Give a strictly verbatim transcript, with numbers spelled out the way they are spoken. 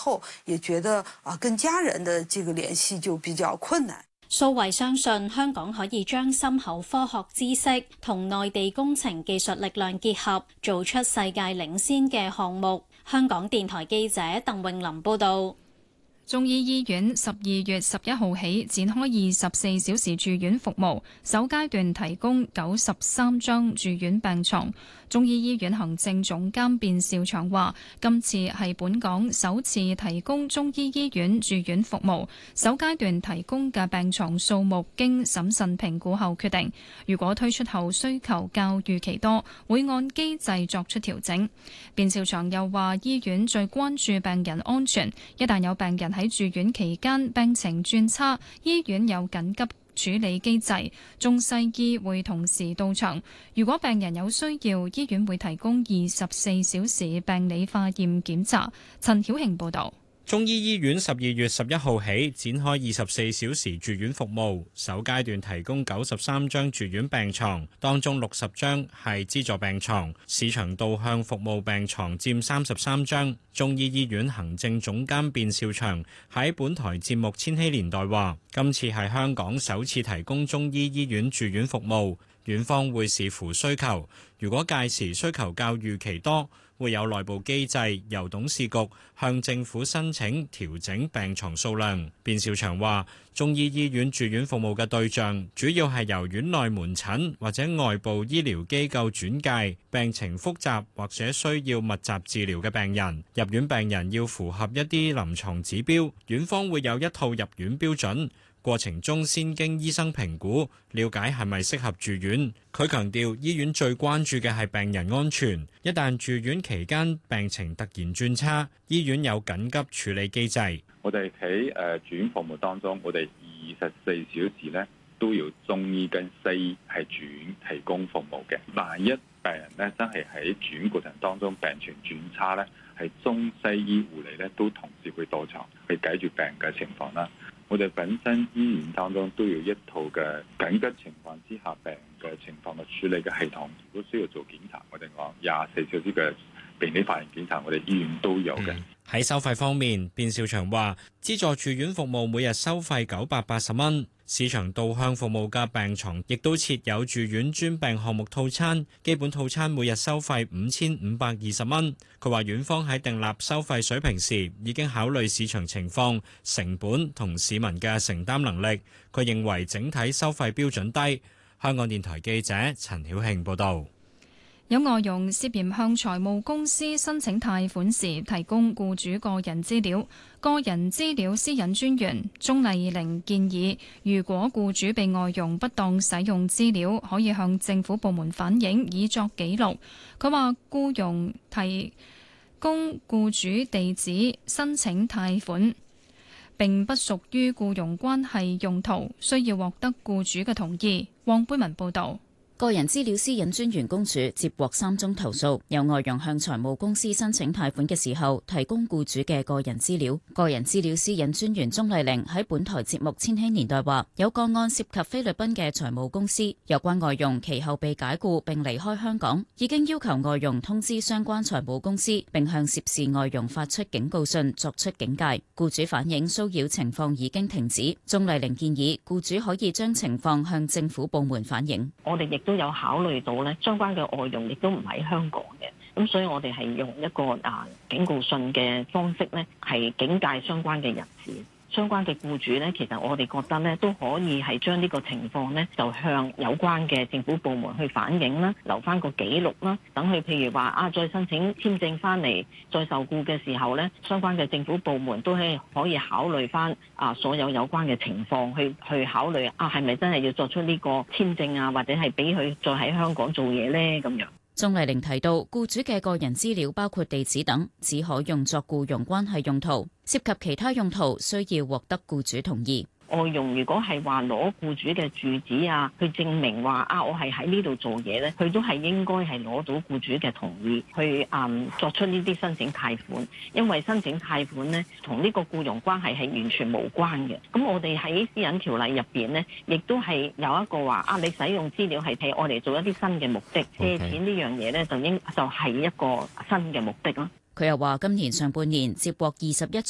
後，也覺得啊，跟家人的這個聯繫就比較困難。 蘇慧相信香港可以將深厚科學知識同內地工程技術力量結合，做出世界領先嘅項目。香港電台記者鄧詠琳報道。 中醫醫院十二月十一號起展開二十四小時住院服務，首階段提供九十三張住院病床。中醫醫院行政總監卞兆祥話：今次係本港首次提供中醫醫院住院服務，首階段提供嘅病床數目經審慎評估後決定。如果推出後需求較預期多，會按機制作出調整。卞兆祥又話：醫院最關注病人安全，一旦有病人喺住院期間病情轉差，醫院有緊急處理機制，中西醫會同時到場。如果病人有需要，醫院會提供二十四小時病理化驗檢查。陳曉慶報導。 中醫醫院十二月十一號起展開二十四小時住院服務，首階段提供九十三張住院病床，當中六十張係資助病床，市場導向服務病床佔三十三張。中醫醫院行政總監卞兆祥喺本台節目《千禧年代》話：今次係香港首次提供中醫醫院住院服務，院方會視乎需求，如果屆時需求較預期多，會有內部機制由董事局向政府申請調整病床數量。卞兆祥話：中醫醫院住院服務嘅對象主要係由院內門診或者外部醫療機構轉介病情複雜或者需要密集治療嘅病人。入院病人要符合一啲臨床指標，院方會有一套入院標準。過程中先經醫生評估，了解係咪適合住院。佢強調，醫院最關注嘅係病人安全，一旦住院期間病情突然轉差，醫院有緊急處理機制。 我哋喺誒住院服務當中，我哋二十四小時咧都要中醫跟西醫係住院提供服務嘅。萬一病人咧真係喺住院過程當中病情轉差咧，係中西醫護理咧都同時會到場去解決病人嘅情況啦。我哋本身醫院當中都有一套嘅緊急情況之下病嘅情況嘅處理嘅系統，如果需要做檢查，我哋講廿四小時嘅病理化驗檢查，我哋醫院都有嘅。 喺、嗯、收費方面，卞兆祥話資助住院服務每日收費九百八十蚊，市場導向服務嘅病床亦都設有住院專病項目套餐，基本套餐每日收費五千五百二十蚊。佢話院方喺訂立收費水平時已經考慮市場情況、成本同市民嘅承擔能力。佢認為整體收費標準低。香港電台記者陳曉慶報導。 有外傭涉嫌向財務公司申請貸款時提供僱主個人資料，個人資料私隱專員鍾麗玲建議，如果僱主被外傭不當使用資料，可以向政府部門反映，以作記錄。佢話僱傭提供僱主地址申請貸款並不屬於僱傭關係用途，需要獲得僱主嘅同意。黃貝文報導。 個人資料私隱專員公署接獲三宗投訴，有外傭向財務公司申請貸款嘅時候提供僱主嘅個人資料。個人資料私隱專員鍾麗玲喺本台節目《千禧年代》話，有個案涉及菲律賓嘅財務公司，有關外傭其後被解僱並離開香港，已經要求外傭通知相關財務公司，並向涉事外傭發出警告信，作出警戒。僱主反映騷擾情況已經停止。鍾麗玲建議僱主可以將情況向政府部門反映。 我哋亦都有考慮到咧，相關嘅外傭亦都唔喺香港嘅，咁所以我哋係用一個啊警告信嘅方式咧，係警戒相關嘅人士。相關嘅僱主咧，其實我哋覺得咧都可以係將呢個情況咧，就向有關嘅政府部門去反映啦，留翻個記錄啦，等佢譬如話啊，再申請簽證翻嚟再受僱嘅時候咧，相關嘅政府部門都係可以考慮翻啊所有有關嘅情況，去去考慮啊係咪真係要作出呢個簽證啊，或者係俾佢再喺香港做嘢咧咁樣。 鍾麗玲提到，僱主嘅個人資料包括地址等，只可用作僱傭關係用途，涉及其他用途需要獲得僱主同意。 外傭如果係話攞僱主嘅住址啊，去證明話啊，我係喺呢度做嘢咧，佢都係應該係攞到僱主嘅同意去嗯作出呢啲申請貸款，因為申請貸款咧同呢個僱傭關係係完全無關嘅。咁我哋喺私隱條例入邊咧，亦都係有一個話啊，你使用資料係俾我哋做一啲新嘅目的，借錢呢樣嘢咧就應就係一個新嘅目的咯。 佢又話：今年上半年接獲二十一